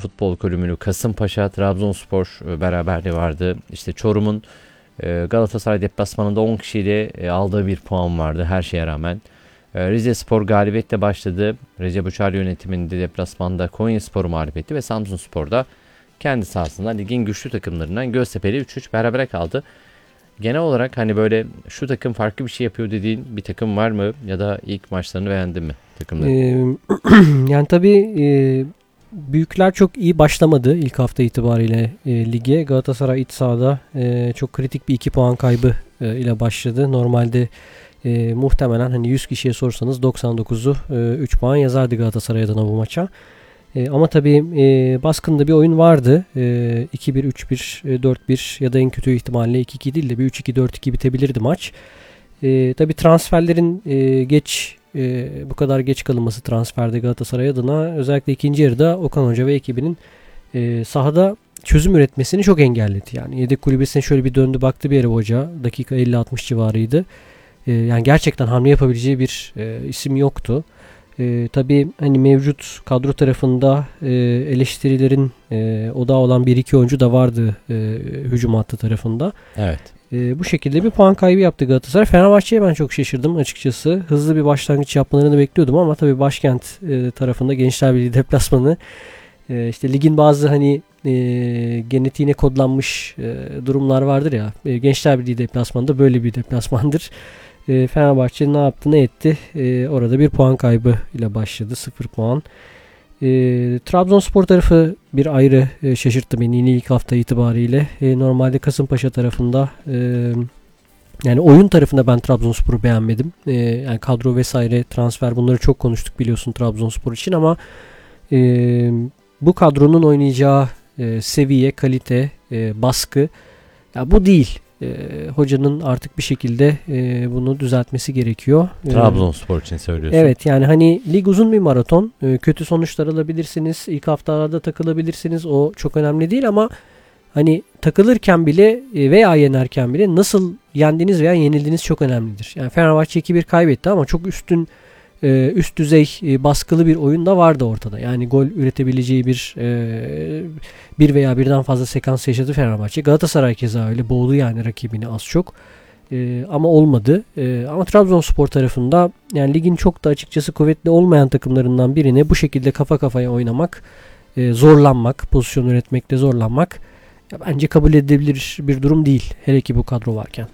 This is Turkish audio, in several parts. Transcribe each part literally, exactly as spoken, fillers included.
Futbol Kulübü'nü, Kasımpaşa, Trabzonspor beraberliği vardı. İşte Çorum'un Galatasaray deplasmanında on kişiyle aldığı bir puan vardı her şeye rağmen. Rizespor galibiyetle başladı. Recep Uçar yönetiminde deplasmanda Konyaspor'u mağlup etti ve Samsunspor'da kendi sahasında ligin güçlü takımlarından Göztepe'yle üç üç berabere kaldı. Genel olarak hani böyle şu takım farklı bir şey yapıyor dediğin bir takım var mı? Ya da ilk maçlarını beğendin mi takımları? Ee, yani tabii e, büyükler çok iyi başlamadı ilk hafta itibariyle e, lige. Galatasaray iç sahada e, çok kritik bir iki puan kaybı e, ile başladı. Normalde e, muhtemelen hani yüz kişiye sorsanız doksan dokuzu e, üç puan yazardı Galatasaray adına bu maça. E, ama tabii e, baskında bir oyun vardı. E, iki bir, üç bir, dört bir ya da en kötü ihtimalle iki iki değil de bir üç iki, dört iki bitebilirdi maç. E, tabii transferlerin e, geç e, bu kadar geç kalınması transferde Galatasaray adına özellikle ikinci yarıda Okan Hoca ve ekibinin e, sahada çözüm üretmesini çok engelledi. Yani yedek kulübesine şöyle bir döndü baktı bir yere hoca. Dakika elli altmış civarıydı. E, yani gerçekten hamle yapabileceği bir e, isim yoktu. Ee, tabii hani mevcut kadro tarafında e, eleştirilerin e, odağı olan bir iki oyuncu da vardı e, hücum hattı tarafında. Evet. E, bu şekilde bir puan kaybı yaptı Galatasaray. Fenerbahçe'ye ben çok şaşırdım açıkçası. Hızlı bir başlangıç yapmalarını bekliyordum ama tabii başkent e, tarafında Gençler Birliği deplasmanı e, işte ligin bazı hani e, genetiğine kodlanmış e, durumlar vardır ya. E, Gençler Birliği deplasmanında böyle bir deplasmandır. E, Fenerbahçe ne yaptı ne etti e, orada bir puan kaybı ile başladı, sıfır puan. e, Trabzonspor tarafı bir ayrı e, şaşırttı beni yine ilk hafta itibariyle. e, normalde Kasımpaşa tarafında e, yani oyun tarafında ben Trabzonspor'u beğenmedim. e, yani kadro vesaire transfer bunları çok konuştuk biliyorsun Trabzonspor için ama e, bu kadronun oynayacağı e, seviye, kalite, e, baskı ya bu değil. E, hocanın artık bir şekilde e, bunu düzeltmesi gerekiyor. Trabzonspor için söylüyorsun. Evet yani hani lig uzun bir maraton. E, kötü sonuçlar alabilirsiniz. İlk haftalarda takılabilirsiniz. O çok önemli değil ama hani takılırken bile e, veya yenerken bile nasıl yendiğiniz veya yenildiğiniz çok önemlidir. Yani Fenerbahçe iki bir kaybetti ama çok üstün e, üst düzey e, baskılı bir oyun da vardı ortada. Yani gol üretebileceği bir e, bir veya birden fazla sekans yaşadı Fenerbahçe. Galatasaray keza öyle boğdu yani rakibini az çok. E, ama olmadı. E, ama Trabzonspor tarafında yani ligin çok da açıkçası kuvvetli olmayan takımlarından birine bu şekilde kafa kafaya oynamak, e, zorlanmak, pozisyon üretmekte zorlanmak ya bence kabul edilebilir bir durum değil. Hele ki bu kadro varken.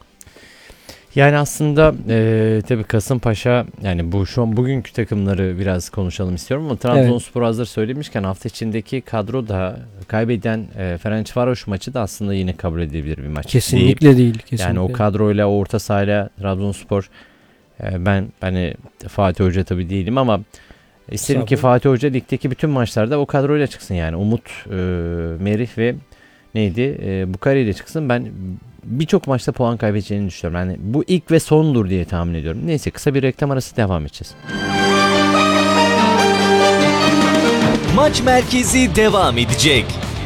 Yani aslında e, tabii Kasımpaşa yani bu şu an bugünkü takımları biraz konuşalım istiyorum ama Trabzonspor evet. Hazır söylemişken hafta içindeki kadro da kaybeden e, Ferencvaros maçı da aslında yine kabul edilebilir bir maç. Kesinlikle değil. değil kesinlikle. Yani o kadroyla o orta sahayla Trabzonspor e, ben hani Fatih Hoca tabii değilim ama isterim ki Fatih Hoca ligdeki bütün maçlarda o kadroyla çıksın yani Umut, e, Merih ve neydi e, Bukari ile çıksın. Ben birçok maçta puan kaybedeceğini düşünüyorum. Yani bu ilk ve sondur diye tahmin ediyorum. Neyse kısa bir reklam arası devam edeceğiz. Maç merkezi devam edecek.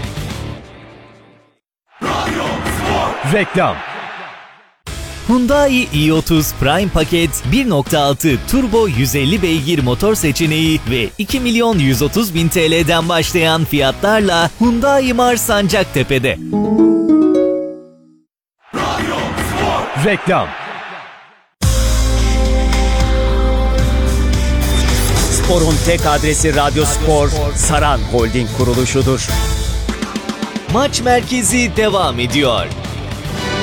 Reklam. Hyundai i otuz Prime paket bir nokta altı turbo yüz elli beygir motor seçeneği ve iki milyon yüz otuz bin T L'den başlayan fiyatlarla Hyundai Mars Sancaktepe'de. Reklam. Spor'un tek adresi Radyo Spor, Saran Holding kuruluşudur. Maç merkezi devam ediyor.